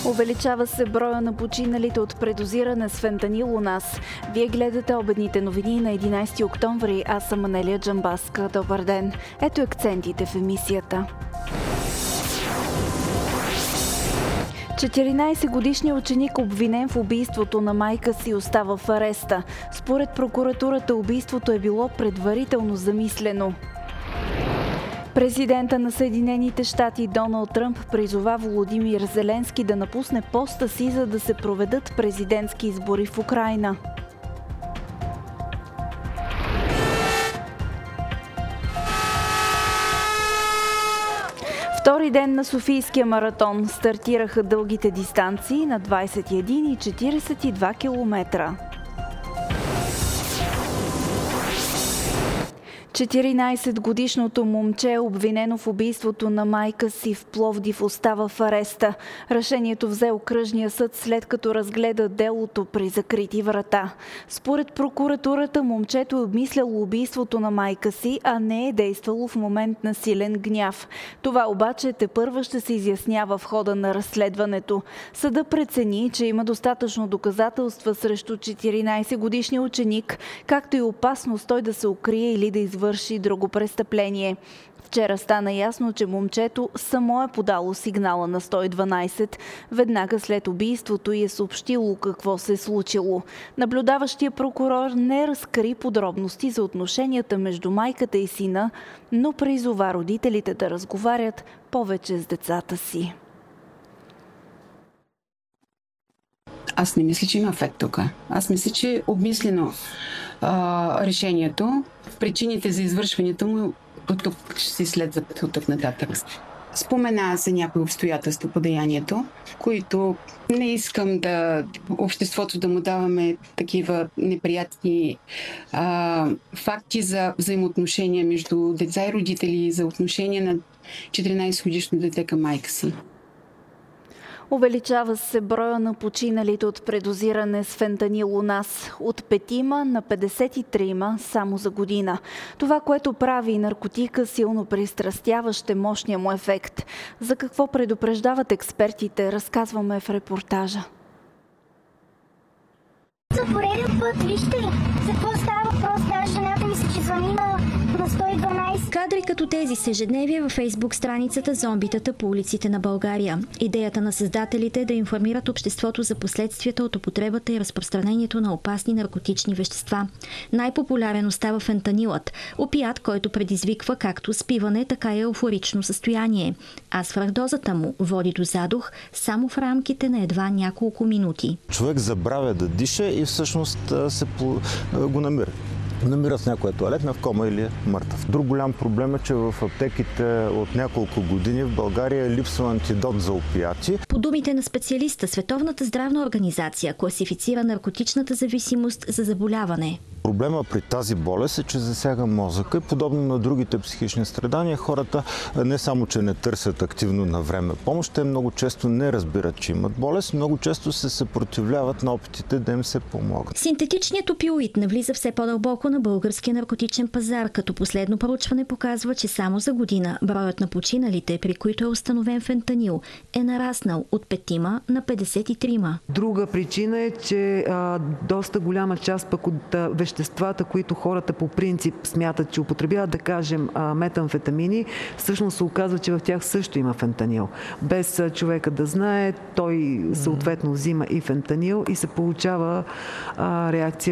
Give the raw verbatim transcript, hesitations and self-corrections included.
Увеличава се броя на починалите от предозиране с фентанил у нас. Вие гледате обедните новини на единайсети октомври. Аз съм Анелия Джамбаска. Добър ден. Ето акцентите в емисията. четиринайсетгодишният ученик, обвинен в убийството на майка си, остава в ареста. Според прокуратурата убийството е било предварително замислено. Президента на Съединените щати Доналд Тръмп призова Володимир Зеленски да напусне поста си, за да се проведат президентски избори в Украйна. Втори ден на Софийския маратон стартираха дългите дистанции на двайсет и един и четирийсет и два километра. четиринайсетгодишното момче, обвинено в убийството на майка си в Пловдив, остава в ареста. Решението взе окръжния съд, след като разгледа делото при закрити врата. Според прокуратурата, момчето е обмисляло убийството на майка си, а не е действало в момент на силен гняв. Това обаче тепърва ще се изяснява в хода на разследването. Съда прецени, че има достатъчно доказателства срещу четиринайсетгодишния ученик, както и опасност той да се укрие или да извърши върши друго престъпление. Вчера стана ясно, че момчето само е подало сигнала на сто и дванайсет веднага след убийството и е съобщило какво се е случило. Наблюдаващия прокурор не разкри подробности за отношенията между майката и сина, но призова родителите да разговарят повече с децата си. Аз не мисля, че има ефект тук. Аз мисля, че е обмислено а, решението. Причините за извършването му от тук ще се изследват от тук нататък. Спомена се някои обстоятелства по деянието, които не искам да обществото да му даваме такива неприятни а, факти за взаимоотношения между деца и родители, за отношение на четиринайсетгодишно дете към майка си. Увеличава се броя на починалите от предозиране с фентанил у нас от петима на петдесет и трима само за година. Това, което прави наркотика силно пристрастяващ, е мощния му ефект. За какво предупреждават експертите, разказваме в репортажа. За пореден път, вижте, за какво става въпрос, даже жената ми се че звъни на, на сто и дванайсет. Кадри като тези са ежедневие във Фейсбук страницата "Зомбитата по улиците на България". Идеята на създателите е да информират обществото за последствията от употребата и разпространението на опасни наркотични вещества. Най-популярен остава фентанилът, опият, който предизвиква както спиване, така и еуфорично състояние. А свръхдозата му води до задух само в рамките на едва няколко минути. Човек забравя да диша и всъщност се го намира. Намира в някоя тоалетна в кома или е мъртъв. Друг голям проблем е, че в аптеките от няколко години в България липсва антидот за опиати. По думите на специалиста, Световната здравна организация класифицира наркотичната зависимост за заболяване. Проблема при тази болест е, че засяга мозъка и подобно на другите психични страдания, хората не само, че не търсят активно на време помощ, те много често не разбират, че имат болест, много често се съпротивляват на опитите да им се помогнат. Синтетичният опиоид навлиза все по-дълбоко на българския наркотичен пазар, като последно проучване показва, че само за година броят на починалите, при които е установен фентанил, е нараснал от петима на петдесет и трима. Друга причина е, че а, доста голяма част пък от а, веществата, които хората по принцип смятат, че употребяват, да кажем а, метамфетамини, всъщност се оказва, че в тях също има фентанил. Без а, човека да знае, той съответно взима и фентанил и се получава а, реакция